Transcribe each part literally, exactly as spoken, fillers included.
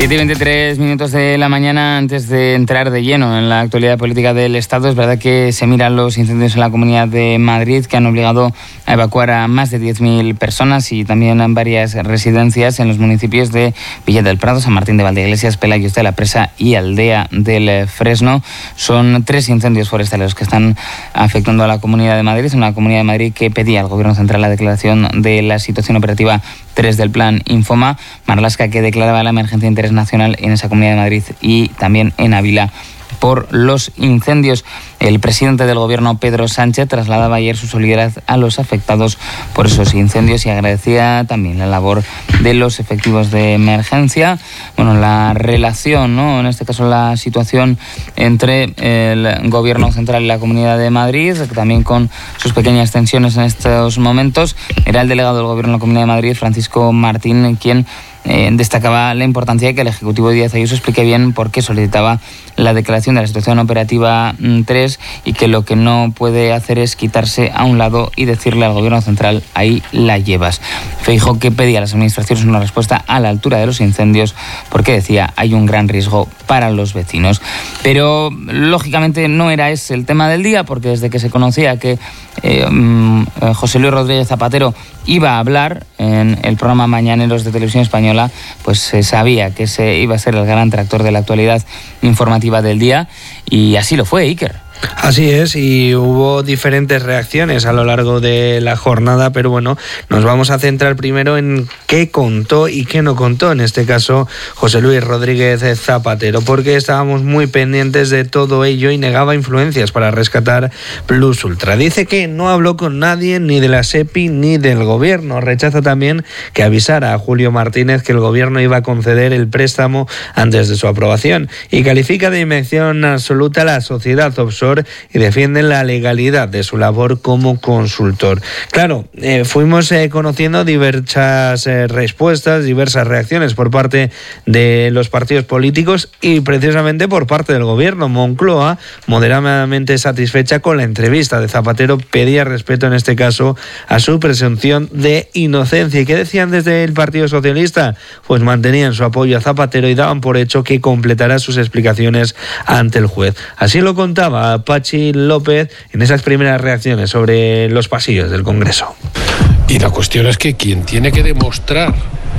siete y veintitrés minutos de la mañana. Antes de entrar de lleno en la actualidad política del Estado, es verdad que se miran los incendios en la Comunidad de Madrid, que han obligado a evacuar a más de diez mil personas y también en varias residencias en los municipios de Villa del Prado, San Martín de Valdeiglesias, Pelayos de la Presa y Aldea del Fresno. Son tres incendios forestales los que están afectando a la Comunidad de Madrid, una Comunidad de Madrid que pedía al Gobierno Central la declaración de la situación operativa tres del Plan Infoma. Marlaska, que declaraba la emergencia de interés nacional en esa Comunidad de Madrid y también en Ávila por los incendios. El presidente del Gobierno, Pedro Sánchez, trasladaba ayer su solidaridad a los afectados por esos incendios y agradecía también la labor de los efectivos de emergencia. Bueno, la relación, ¿no?, en este caso la situación entre el Gobierno Central y la Comunidad de Madrid, también con sus pequeñas tensiones en estos momentos. Era el delegado del Gobierno de la Comunidad de Madrid, Francisco Martín, quien Eh, destacaba la importancia de que el Ejecutivo de Díaz Ayuso explique bien por qué solicitaba la declaración de la situación operativa tres y que lo que no puede hacer es quitarse a un lado y decirle al Gobierno Central: ahí la llevas. Feijóo, que pedía a las administraciones una respuesta a la altura de los incendios, porque decía hay un gran riesgo para los vecinos. Pero lógicamente no era ese el tema del día, porque desde que se conocía que eh, José Luis Rodríguez Zapatero iba a hablar en el programa Mañaneros de Televisión Española, pues se sabía que ese iba a ser el gran tractor de la actualidad informativa del día, y así lo fue, Iker. Así es, y hubo diferentes reacciones a lo largo de la jornada, pero bueno, nos vamos a centrar primero en qué contó y qué no contó, en este caso José Luis Rodríguez Zapatero, porque estábamos muy pendientes de todo ello y negaba influencias para rescatar Plus Ultra. Dice que no habló con nadie, ni de la SEPI ni del gobierno. Rechaza también que avisara a Julio Martínez que el gobierno iba a conceder el préstamo antes de su aprobación, y califica de invención absoluta la sociedad offshore y defienden la legalidad de su labor como consultor. Claro, eh, fuimos eh, conociendo diversas eh, respuestas, diversas reacciones por parte de los partidos políticos y precisamente por parte del gobierno. Moncloa, moderadamente satisfecha con la entrevista de Zapatero, pedía respeto en este caso a su presunción de inocencia. ¿Y qué decían desde el Partido Socialista? Pues mantenían su apoyo a Zapatero y daban por hecho que completará sus explicaciones ante el juez. Así lo contaba Pachi López en esas primeras reacciones sobre los pasillos del Congreso. Y la cuestión es que quien tiene que demostrar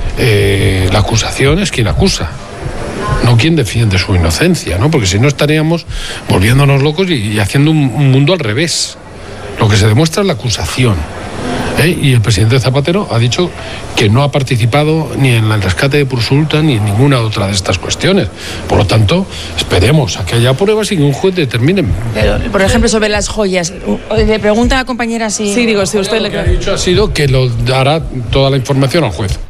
eh, la acusación es quien acusa, no quien defiende su inocencia, ¿no? Porque si no estaríamos volviéndonos locos y, y haciendo un, un mundo al revés. Lo que se demuestra es la acusación. ¿Eh? Y el presidente Zapatero ha dicho que no ha participado ni en el rescate de Plus Ultra ni en ninguna otra de estas cuestiones. Por lo tanto, esperemos a que haya pruebas y que un juez determine. Pero, por ejemplo, sobre las joyas, le pregunta a la compañera si... Sí, digo, si usted Lo le... que ha dicho ha sido que lo dará toda la información al juez.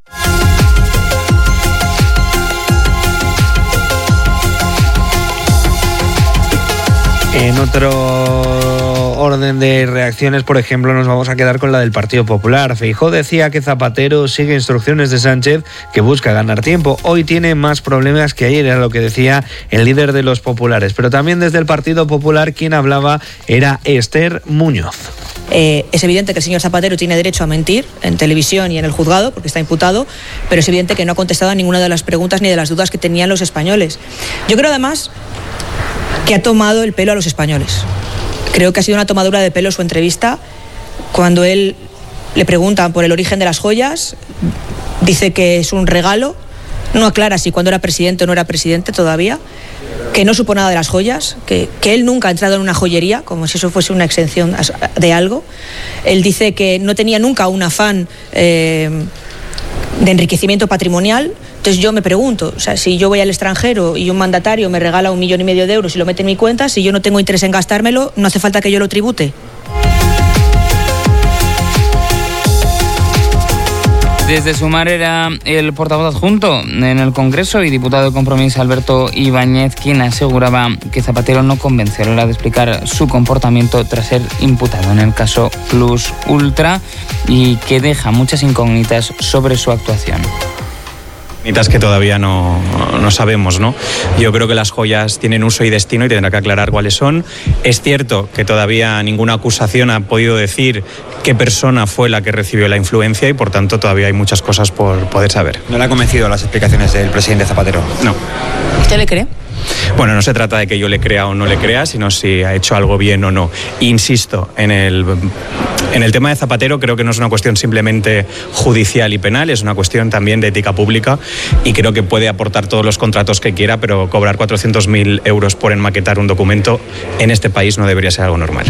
En otro orden de reacciones, por ejemplo, nos vamos a quedar con la del Partido Popular. Feijóo decía que Zapatero sigue instrucciones de Sánchez, que busca ganar tiempo. Hoy tiene más problemas que ayer, era lo que decía el líder de los populares. Pero también desde el Partido Popular quien hablaba era Esther Muñoz. Eh, es evidente que el señor Zapatero tiene derecho a mentir en televisión y en el juzgado, porque está imputado, pero es evidente que no ha contestado a ninguna de las preguntas ni de las dudas que tenían los españoles. Yo creo además que ha tomado el pelo a los españoles. Creo que ha sido una tomadura de pelo su entrevista. Cuando él le preguntan por el origen de las joyas, dice que es un regalo, no aclara si cuando era presidente o no era presidente todavía, que no supo nada de las joyas, que, que él nunca ha entrado en una joyería, como si eso fuese una exención de algo. Él dice que no tenía nunca un afán eh, de enriquecimiento patrimonial. Entonces yo me pregunto, o sea, si yo voy al extranjero y un mandatario me regala un millón y medio de euros y lo mete en mi cuenta, si yo no tengo interés en gastármelo, no hace falta que yo lo tribute. Desde Sumar era el portavoz adjunto en el Congreso y diputado de Compromís, Alberto Ibáñez, quien aseguraba que Zapatero no convenció a la hora de explicar su comportamiento tras ser imputado en el caso Plus Ultra y que deja muchas incógnitas sobre su actuación. Que todavía no, no sabemos, ¿no? Yo creo que las joyas tienen uso y destino y tendrá que aclarar cuáles son. Es cierto que todavía ninguna acusación ha podido decir qué persona fue la que recibió la influencia y por tanto todavía hay muchas cosas por poder saber. ¿No le ha convencido las explicaciones del presidente Zapatero? No. ¿Usted le cree? Bueno, no se trata de que yo le crea o no le crea, sino si ha hecho algo bien o no. Insisto, en el, en el tema de Zapatero creo que no es una cuestión simplemente judicial y penal, es una cuestión también de ética pública y creo que puede aportar todos los contratos que quiera, pero cobrar cuatrocientos mil euros por enmaquetar un documento en este país no debería ser algo normal.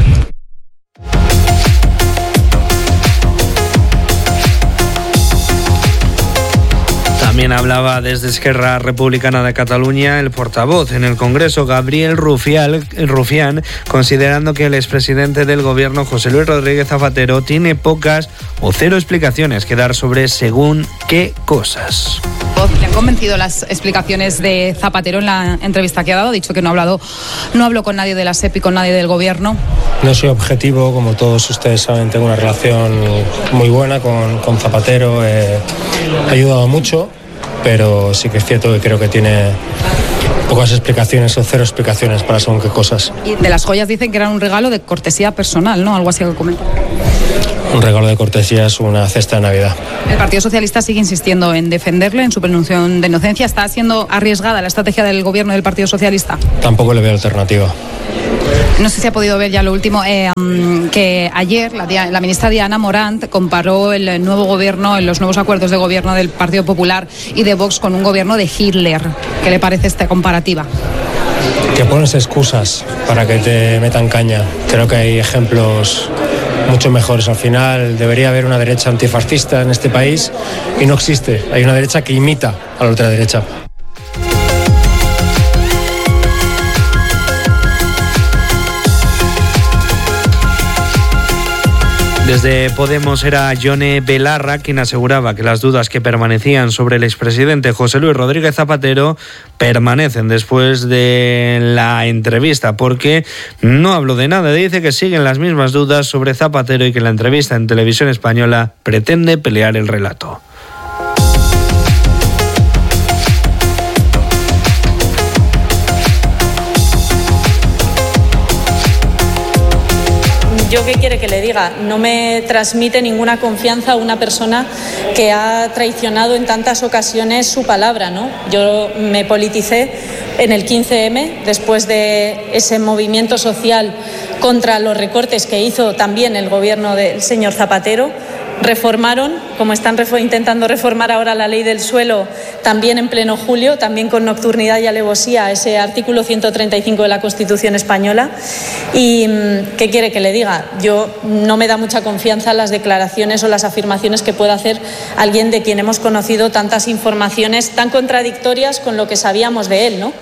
También hablaba desde Esquerra Republicana de Cataluña el portavoz en el Congreso, Gabriel Rufián, Rufián, considerando que el expresidente del Gobierno, José Luis Rodríguez Zapatero, tiene pocas o cero explicaciones que dar sobre según qué cosas. ¿Le han convencido las explicaciones de Zapatero en la entrevista que ha dado? Ha dicho que no ha hablado, no habló con nadie de la S E P y con nadie del Gobierno. No soy objetivo, como todos ustedes saben, tengo una relación muy buena con, con Zapatero, eh, ha ayudado mucho, pero sí que es cierto que creo que tiene pocas explicaciones o cero explicaciones para según qué cosas. Y de las joyas dicen que eran un regalo de cortesía personal, ¿no? Algo así que comentar. Un regalo de cortesía es una cesta de Navidad. El Partido Socialista sigue insistiendo en defenderle, en su presunción de inocencia. ¿Está siendo arriesgada la estrategia del Gobierno del Partido Socialista? Tampoco le veo alternativa. No sé si ha podido ver ya lo último, eh, que ayer la, la ministra Diana Morant comparó el nuevo gobierno, los nuevos acuerdos de gobierno del Partido Popular y de Vox con un gobierno de Hitler. ¿Qué le parece esta comparativa? Que pones excusas para que te metan caña. Creo que hay ejemplos mucho mejores. Al final debería haber una derecha antifascista en este país y no existe. Hay una derecha que imita a la ultraderecha. Desde Podemos era Yone Belarra quien aseguraba que las dudas que permanecían sobre el expresidente José Luis Rodríguez Zapatero permanecen después de la entrevista, porque no habló de nada. Dice que siguen las mismas dudas sobre Zapatero y que la entrevista en Televisión Española pretende pelear el relato. ¿Yo qué quiere que le diga? No me transmite ninguna confianza una persona que ha traicionado en tantas ocasiones su palabra, ¿no? Yo me politicé en el quince eme, después de ese movimiento social contra los recortes que hizo también el gobierno del señor Zapatero. Reformaron, como están intentando reformar ahora la ley del suelo, también en pleno julio, también con nocturnidad y alevosía, ese artículo ciento treinta y cinco de la Constitución española. ¿Y qué quiere que le diga? Yo no me da mucha confianza las declaraciones o las afirmaciones que pueda hacer alguien de quien hemos conocido tantas informaciones tan contradictorias con lo que sabíamos de él, ¿no?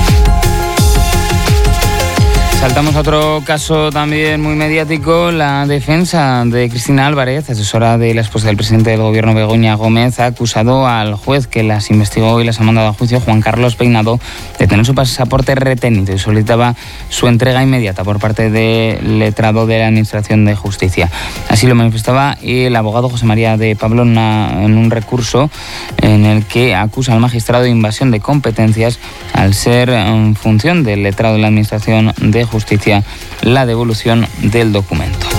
Saltamos a otro caso también muy mediático. La defensa de Cristina Álvarez, asesora de la esposa del presidente del Gobierno, Begoña Gómez, ha acusado al juez que las investigó y las ha mandado a juicio, Juan Carlos Peinado, de tener su pasaporte retenido y solicitaba su entrega inmediata por parte del letrado de la Administración de Justicia. Así lo manifestaba el abogado José María de Pablo en, una, en un recurso en el que acusa al magistrado de invasión de competencias al ser en función del letrado de la Administración de Justicia la devolución del documento.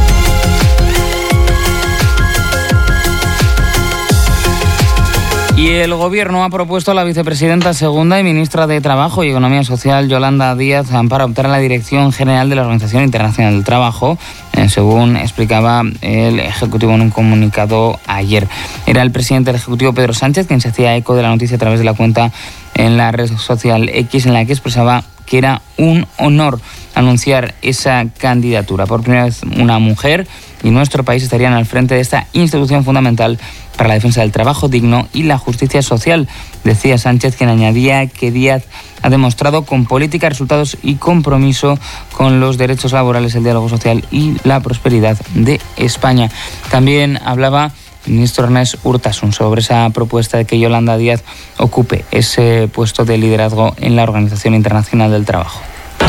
Y el Gobierno ha propuesto a la vicepresidenta segunda y ministra de Trabajo y Economía Social, Yolanda Díaz, para optar a la Dirección General de la Organización Internacional del Trabajo, según explicaba el Ejecutivo en un comunicado ayer. Era el presidente del Ejecutivo, Pedro Sánchez, quien se hacía eco de la noticia a través de la cuenta en la red social X, en la que expresaba que era un honor anunciar esa candidatura. Por primera vez una mujer y nuestro país estarían al frente de esta institución fundamental para la defensa del trabajo digno y la justicia social, decía Sánchez, quien añadía que Díaz ha demostrado con política, resultados y compromiso con los derechos laborales, el diálogo social y la prosperidad de España. También hablaba el ministro Ernest Urtasun sobre esa propuesta de que Yolanda Díaz ocupe ese puesto de liderazgo en la Organización Internacional del Trabajo.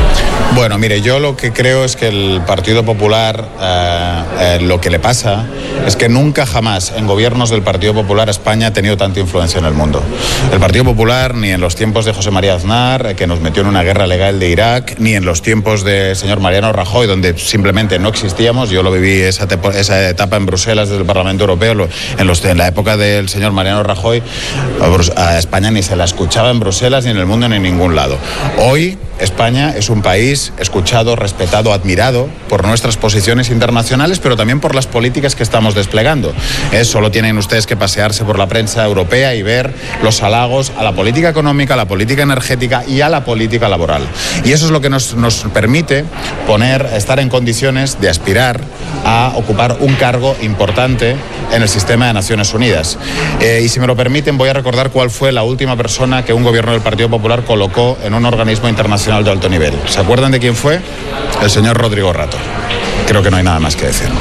Bueno, mire, yo lo que creo es que el Partido Popular, eh, eh, lo que le pasa es que nunca jamás en gobiernos del Partido Popular España ha tenido tanta influencia en el mundo. El Partido Popular, ni en los tiempos de José María Aznar, eh, que nos metió en una guerra legal de Irak, ni en los tiempos del señor Mariano Rajoy, donde simplemente no existíamos. Yo lo viví esa, esa etapa en Bruselas desde el Parlamento Europeo, lo, en, los, en la época del señor Mariano Rajoy, a, a España ni se la escuchaba en Bruselas, ni en el mundo, ni en ningún lado. Hoy España es un país escuchado, respetado, admirado por nuestras posiciones internacionales, pero también por las políticas que estamos desplegando. Eh, solo tienen ustedes que pasearse por la prensa europea y ver los halagos a la política económica, a la política energética y a la política laboral. Y eso es lo que nos, nos permite poner, estar en condiciones de aspirar a ocupar un cargo importante en el sistema de Naciones Unidas. Eh, y si me lo permiten, voy a recordar cuál fue la última persona que un gobierno del Partido Popular colocó en un organismo internacional de alto nivel. ¿Se acuerdan de quién fue? El señor Rodrigo Rato. Creo que no hay nada más que decir.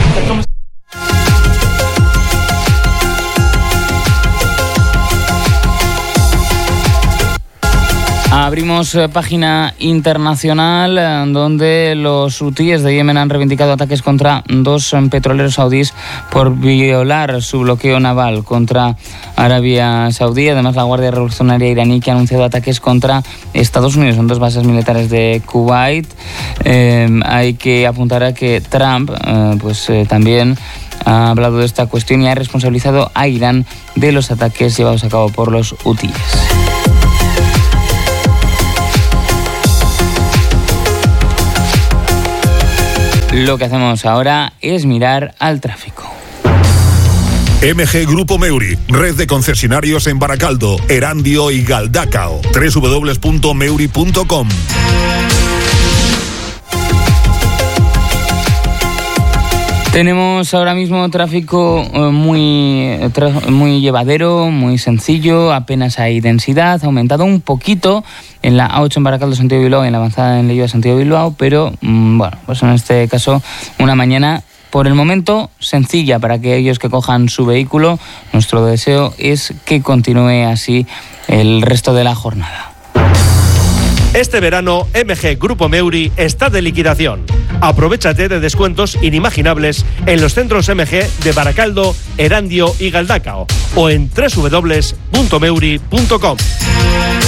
Abrimos eh, página internacional eh, donde los hutíes de Yemen han reivindicado ataques contra dos eh, petroleros saudíes por violar su bloqueo naval contra Arabia Saudí. Además, la Guardia Revolucionaria iraní que ha anunciado ataques contra Estados Unidos en dos bases militares de Kuwait. Eh, hay que apuntar a que Trump eh, pues eh, también ha hablado de esta cuestión y ha responsabilizado a Irán de los ataques llevados a cabo por los hutíes. Lo que hacemos ahora es mirar al tráfico. M G Grupo Meuri, red de concesionarios en Baracaldo, Erandio y Galdacao. doble u doble u doble u punto meuri punto com. Tenemos ahora mismo tráfico muy, muy llevadero, muy sencillo, apenas hay densidad, ha aumentado un poquito en la A ocho en Baracaldo, Santiago Bilbao, en la avanzada en Leioa, Santiago Bilbao, pero bueno, pues en este caso una mañana por el momento sencilla para aquellos que cojan su vehículo. Nuestro deseo es que continúe así el resto de la jornada. Este verano, M G Grupo Meuri está de liquidación. Aprovéchate de descuentos inimaginables en los centros M G de Baracaldo, Erandio y Galdacao o en doble u doble u doble u punto meuri punto com.